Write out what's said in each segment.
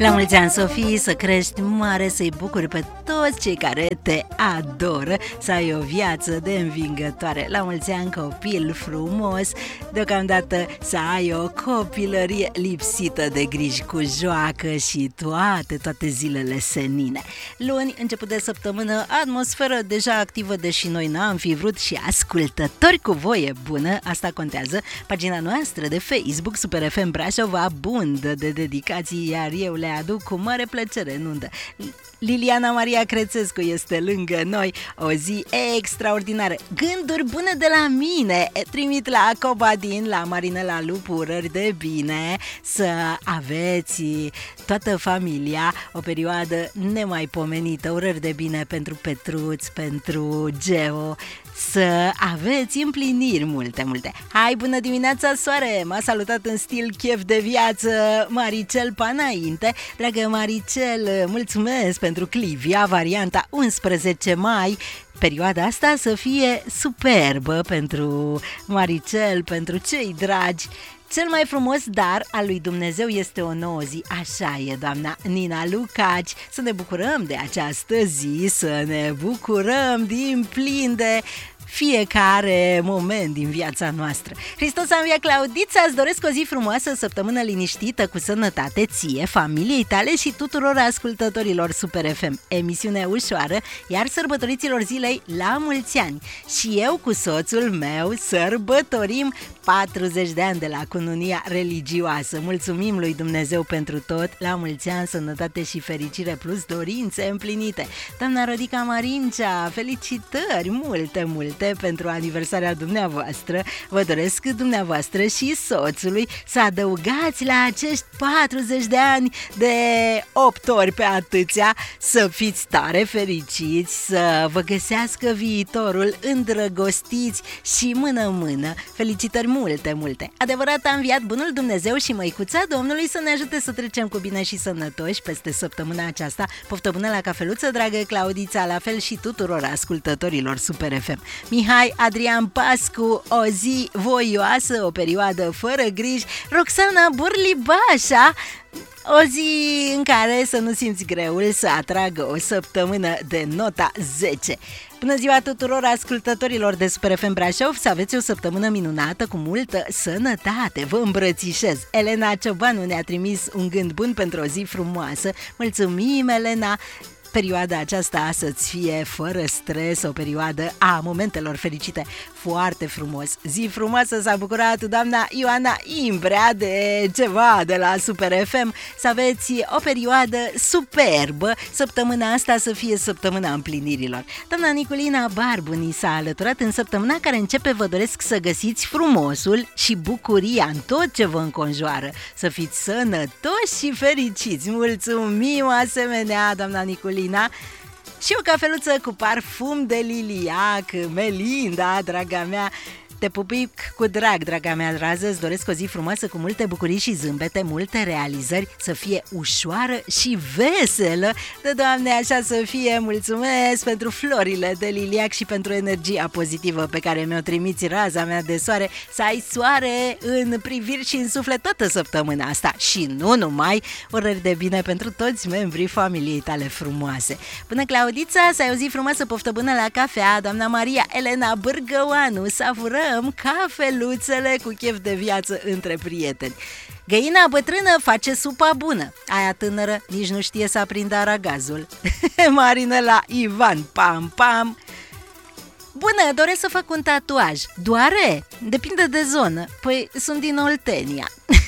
La mulți ani, Sofie, să crești mare, să-i bucuri pe toți cei care te adoră, să ai o viață de învingătoare. La mulți ani, copil frumos, deocamdată să ai o copilărie lipsită de griji, cu joacă și toate zilele senine. Luni, început de săptămână, atmosferă deja activă, deși noi n-am fi vrut, și ascultători cu voie bună, asta contează. Pagina noastră de Facebook, Super FM Brașov, abundă de dedicații, iar eu le aduc cu mare plăcere în undă. Liliana Maria Crețescu este lângă noi, o zi extraordinară. Gânduri bune de la mine trimit la Cobadin, la Marinela Lupu, urări de bine, să aveți toată familia o perioadă nemaipomenită, urări de bine pentru Petruț, pentru Geo, să aveți împliniri multe. Hai, bună dimineața, soare! M-a salutat în stil chef de viață Maricel Panainte. Dragă Maricel, mulțumesc pentru Clivia, varianta 11 mai. Perioada asta să fie superbă pentru Maricel, pentru cei dragi. Cel mai frumos dar al lui Dumnezeu este o nouă zi, așa e, doamna Nina Lucaci. Să ne bucurăm de această zi, să ne bucurăm din plin de fiecare moment din viața noastră. Hristos a înviat, Claudița, îți doresc o zi frumoasă, o săptămână liniștită, cu sănătate ție, familiei tale și tuturor ascultătorilor Super FM. Emisiune ușoară, iar sărbătoriților zilei la mulți ani. Și eu cu soțul meu sărbătorim 40 de ani de la cununia religioasă. Mulțumim lui Dumnezeu pentru tot, la mulți ani, sănătate și fericire plus dorințe împlinite. Doamna Rodica Marincea, felicitări multe pentru aniversarea dumneavoastră. Vă doresc dumneavoastră și soțului să adăugați la acești 40 de ani de 8 ori pe atâția, să fiți tare fericiți, să vă găsească viitorul îndrăgostiți și mână-mână. Felicitări multe. Adevărat a înviat bunul Dumnezeu și măicuța Domnului să ne ajute să trecem cu bine și sănătoși peste săptămâna aceasta. Poftă bună la cafeluță, dragă Claudița, la fel și tuturor ascultătorilor Super FM. Mihai Adrian Pascu, o zi voioasă, o perioadă fără griji. Roxana Burlibașa, o zi în care să nu simți greul să atragă o săptămână de nota 10. Bună ziua tuturor ascultătorilor de Super FM Brașov, să aveți o săptămână minunată cu multă sănătate. Vă îmbrățișez. Elena Ciobanu ne-a trimis un gând bun pentru o zi frumoasă. Mulțumim, Elena! Perioada aceasta să-ți fie fără stres, o perioadă a momentelor fericite. Foarte frumos. Zi frumoasă, s-a bucurat doamna Ioana Imbrea de ceva de la Super FM. Să aveți o perioadă superbă. Săptămâna asta să fie săptămâna împlinirilor. Doamna Niculina Barbu ni s-a alăturat în săptămâna care începe. Vă doresc să găsiți frumosul și bucuria în tot ce vă înconjoară. Să fiți sănătoși și fericiți. Mulțumim asemenea, doamna Niculina. Și o cafeluță cu parfum de liliac, Melinda, draga mea. Te pupic cu drag, draga mea drază, îți doresc o zi frumoasă cu multe bucurii și zâmbete, multe realizări, să fie ușoară și veselă. De Doamne, așa să fie. Mulțumesc pentru florile de liliac și pentru energia pozitivă pe care mi-o trimiți, raza mea de soare. Să ai soare în priviri și în suflet toată săptămâna asta. Și nu numai, urări de bine pentru toți membrii familiei tale frumoase. Până Claudița, să ai o zi frumoasă, poftă bună la cafea, doamna Maria Elena Bârgăoanu, savurăm cafeluțele cu chef de viață între prieteni. Găina bătrână face supa bună, aia tânără nici nu știe să aprindă aragazul. Marinela Ivan, pam. Bună, doresc să fac un tatuaj. Doare? Depinde de zonă. Păi sunt din Oltenia.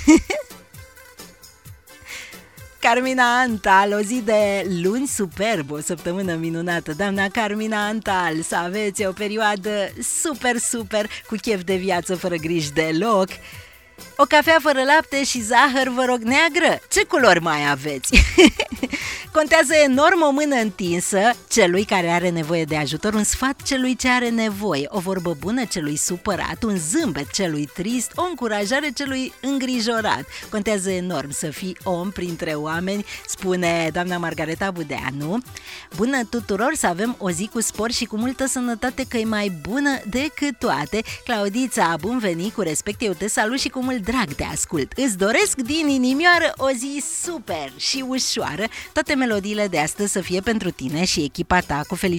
Carmina Antal, o zi de luni superbă, o săptămână minunată. Doamna Carmina Antal, să aveți o perioadă super, cu chef de viață, fără griji deloc. O cafea fără lapte și zahăr, vă rog, neagră. Ce culori mai aveți? Contează enorm o mână întinsă celui care are nevoie de ajutor, un sfat celui ce are nevoie, o vorbă bună celui supărat, un zâmbet celui trist, o încurajare celui îngrijorat. Contează enorm să fii om printre oameni, spune doamna Margareta Budeanu. Bună tuturor, să avem o zi cu spor și cu multă sănătate, că e mai bună decât toate. Claudița, bun venit, cu respect, eu te salut și cu mult drag te ascult. Îți doresc din inimioară o zi super și ușoară. Toate melodiile de astăzi să fie pentru tine și echipa ta, cu felicitări